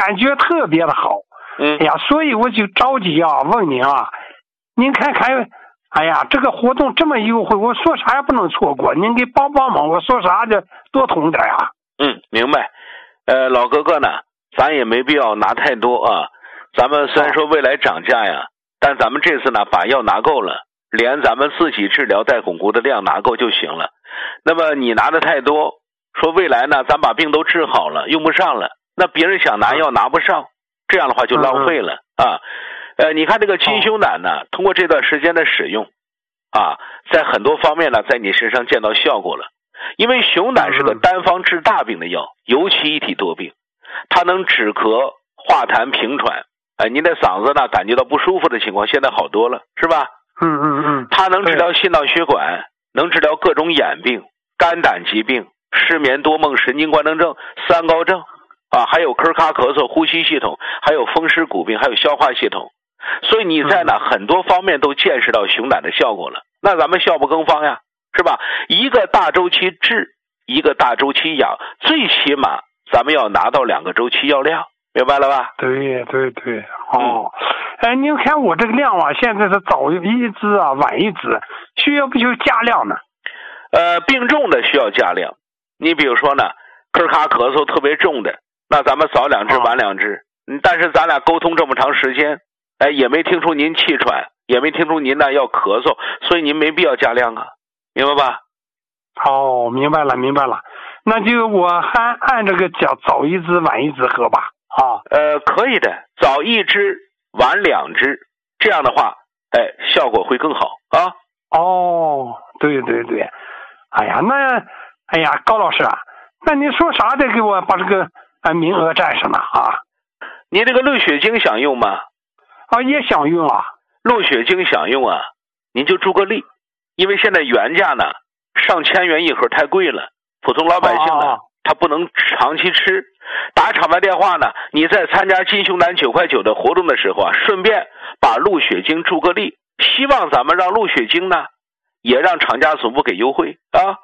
感觉特别的好。哎呀，所以我就着急啊，问您啊，您看看，哎呀，这个活动这么优惠，我说啥也不能错过，您给帮帮忙，我说啥就多通点呀。 明白。老哥哥呢，咱也没必要拿太多啊。咱们虽然说未来涨价呀，但咱们这次呢把药拿够了，连咱们自己治疗带巩固的量拿够就行了。那么你拿的太多，说未来呢咱把病都治好了，用不上了，那别人想拿药拿不上，这样的话就浪费了啊。你看这个金熊胆呢，通过这段时间的使用啊，在很多方面呢在你身上见到效果了。因为熊胆是个单方治大病的药，尤其一体多病，它能止咳、化痰、平喘。您的嗓子呢感觉到不舒服的情况现在好多了，是吧？它能治疗心脑血管，能治疗各种眼病、肝胆疾病、失眠多梦、神经官能症、三高症啊，还有咳咳嗽、呼吸系统，还有风湿骨病，还有消化系统。所以你在呢很多方面都见识到熊胆的效果了。那咱们效不更方呀，是吧？一个大周期治，一个大周期养，最起码咱们要拿到2个周期药量，明白了吧？ 对。您看我这个量啊，现在是早一支啊，晚一支，需要不需要加量呢？ 病重的需要加量。你比如说呢，咳嗽特别重的，那咱们早2支晚2支。但是咱俩沟通这么长时间，也没听出您气喘，也没听出您呢要咳嗽，所以您没必要加量啊，明白吧？ 明白了。那就我还按这个讲，早一支晚一支喝吧。 可以的，早1支晚2支，这样的话效果会更好啊。 对。高老师啊，那你说啥得给我把这个名额占上呢啊？ 你这个鹿血精想用吗？ 也想用啊。 鹿血精想用啊，您就助个力，因为现在原价呢上千元一盒太贵了，普通老百姓呢他不能长期吃。打场外电话呢，你在参加金熊胆9块9的活动的时候啊，顺便把鹿血精助个力，希望咱们让鹿血精呢也让厂家总部给优惠啊。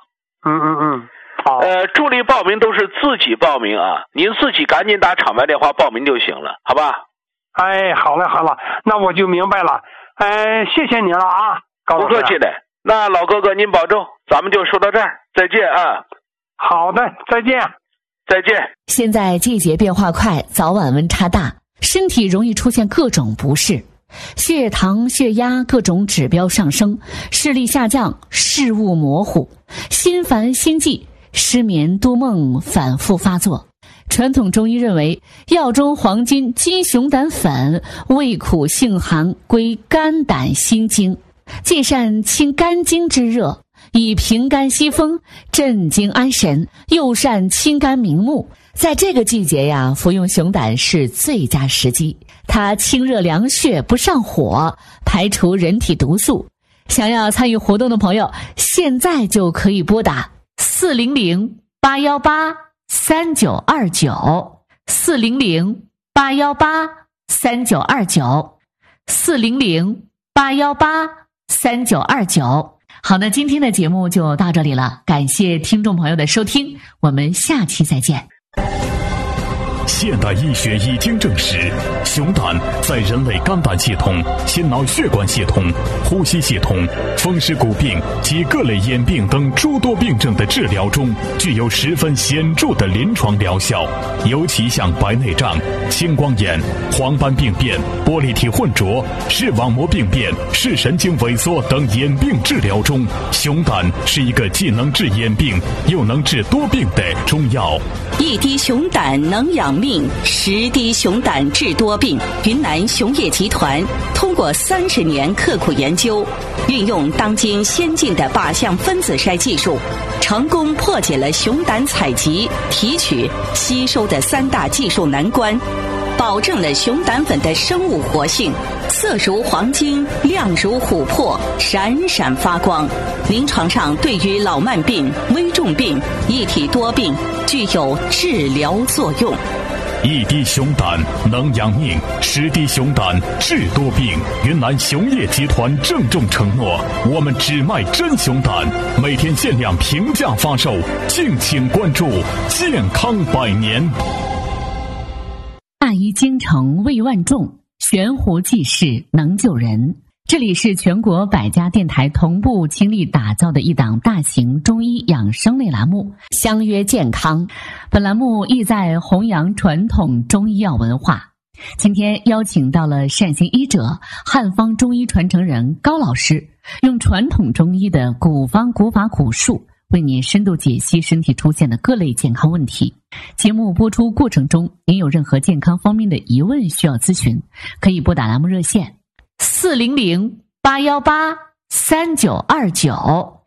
助力报名都是自己报名啊，您自己赶紧打场外电话报名就行了，好吧？ 好了，那我就明白了。谢谢您了啊，高老师。 不客气的。那老哥哥您保重，咱们就说到这儿，再见啊。 好的，再见。 现在季节变化快，早晚温差大，身体容易出现各种不适，血糖、血压各种指标上升，视力下降，视物模糊，心烦心悸，失眠多梦反复发作。传统中医认为，药中黄金金熊胆粉味苦性寒，归肝胆心经，既善清肝经之热，以平肝息风，镇惊安神，又善清肝明目。在这个季节呀，服用熊胆是最佳时机。它清热凉血，不上火，排除人体毒素。想要参与活动的朋友，现在就可以拨打400-818-3929，400-818-3929。好，那今天的节目就到这里了，感谢听众朋友的收听，我们下期再见。 现代医学已经证实，熊胆在人类肝胆系统、心脑血管系统、呼吸系统、风湿骨病及各类眼病等诸多病症的治疗中，具有十分显著的临床疗效。尤其像白内障、青光眼、黄斑病变、玻璃体混浊、视网膜病变、视神经萎缩等眼病治疗中，熊胆是一个既能治眼病又能治多病的中药。 一滴熊胆能养命，10滴熊胆治多病。云南熊业集团通过30年刻苦研究，运用当今先进的靶向分子筛技术，成功破解了熊胆采集、提取、吸收的3大技术难关，保证了熊胆粉的生物活性，色如黄金，亮如琥珀，闪闪发光。临床上对于老慢病、危重病、一体多病具有治疗作用。 一滴熊胆能养命，10滴熊胆治多病。云南熊业集团郑重承诺，我们只卖真熊胆，每天限量平价发售，敬请关注。健康百年。 大医精诚为万众，悬壶济世能救人。这里是全国100家电台同步倾力打造的一档大型中医养生类栏目《相约健康》。本栏目意在弘扬传统中医药文化。今天邀请到了善行医者、汉方中医传承人高老师，用传统中医的古方古法古术，为您深度解析身体出现的各类健康问题。节目播出过程中，您有任何健康方面的疑问需要咨询，可以拨打栏目热线400-818-3929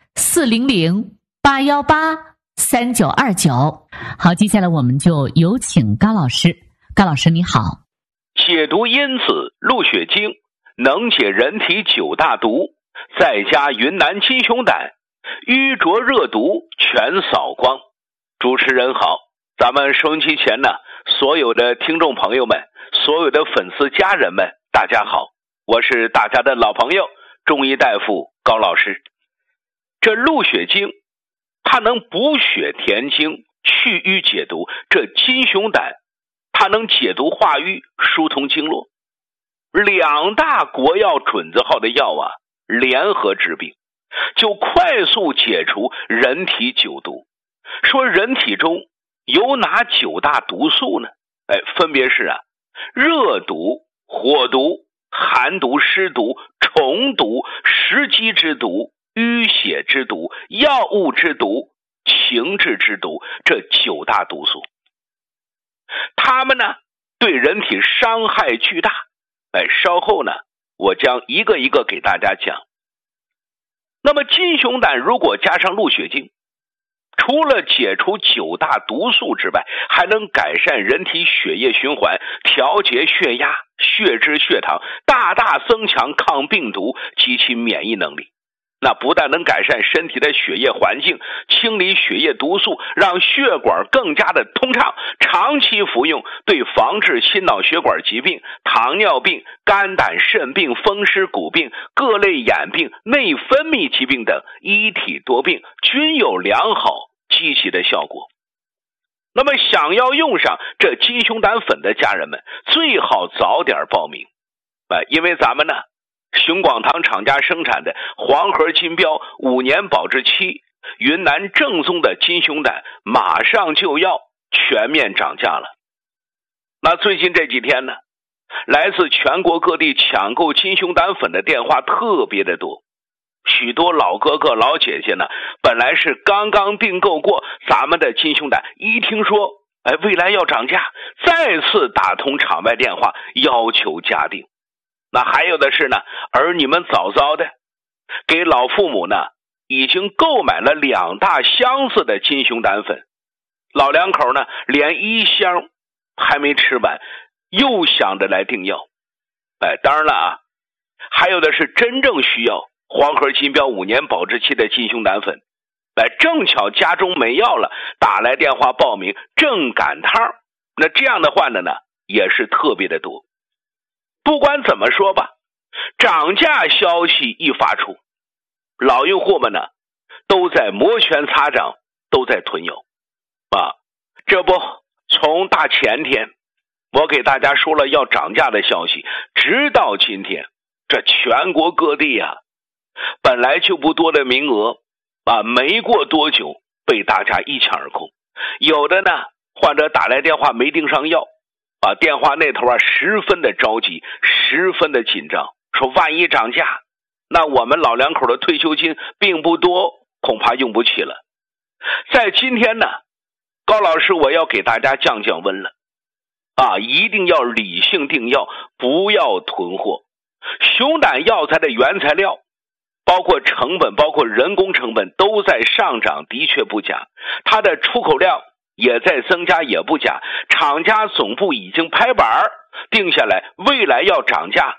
400-818-3929。好，接下来我们就有请高老师。高老师你好。 解毒因子鹿血精能解人体9大毒，再加云南金熊胆，瘀浊热毒全扫光。主持人好，咱们收音机前呢，所有的听众朋友们，所有的粉丝家人们，大家好，我是大家的老朋友中医大夫高老师。这鹿血精它能补血填精，去瘀解毒，这金熊胆它能解毒化瘀，疏通经络。2大国药准字号的药啊，联合治病，就快速解除人体9毒。说人体中有哪9大毒素呢？分别是热毒、火毒、寒毒、湿毒、虫毒、食积之毒、淤血之毒、药物之毒、情志之毒，这9大毒素。它们呢，对人体伤害巨大。稍后呢，我将一个一个给大家讲。那么金熊胆如果加上鹿血精，除了解除9大毒素之外，还能改善人体血液循环，调节血压、血脂、血糖，大大增强抗病毒及其免疫能力。那不但能改善身体的血液环境，清理血液毒素，让血管更加的通畅，长期服用对防治心脑血管疾病、糖尿病、肝胆肾病、风湿骨病、各类眼病、内分泌疾病等一体多病均有良好积极的效果。那么想要用上这金熊胆粉的家人们，最好早点报名。因为咱们呢，熊广堂厂家生产的黄河金标5年保质期云南正宗的金熊胆马上就要全面涨价了。那最近这几天呢，来自全国各地抢购金熊胆粉的电话特别的多。许多老哥哥老姐姐呢，本来是刚刚订购过咱们的金熊胆，一听说未来要涨价，再次打通场外电话要求加订。那还有的是呢，儿女们早早的给老父母呢已经购买了2大箱子的金熊胆粉，老两口呢连1箱还没吃完，又想着来订药。当然了还有的是真正需要黄河金标5年保质期的金熊胆粉，正巧家中没药了，打来电话报名，正赶趟。那这样的患的呢也是特别的多。不管怎么说吧，涨价消息一发出，老用户们呢都在摩拳擦掌，都在囤药这不，从大前天我给大家说了要涨价的消息，直到今天，这全国各地本来就不多的名额没过多久被大家一抢而空。有的呢，患者打来电话没订上药，电话那头十分的着急，十分的紧张，说万一涨价，那我们老两口的退休金并不多，恐怕用不起了。在今天呢，高老师我要给大家降降温了一定要理性订药，不要囤货。熊胆药材的原材料包括成本，包括人工成本都在上涨，的确不假，它的出口量也在增加，也不假。厂家总部已经拍板定下来未来要涨价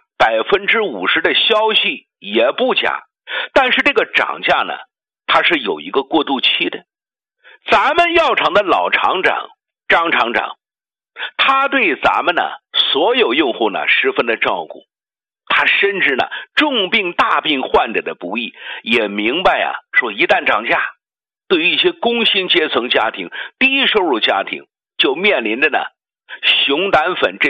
50%的消息，也不假。但是这个涨价呢，它是有一个过渡期的。咱们药厂的老厂长张厂长，他对咱们呢所有用户呢十分的照顾，他深知呢重病大病患者的不易，也明白说一旦涨价，对于一些工薪阶层家庭、低收入家庭，就面临着呢熊胆粉这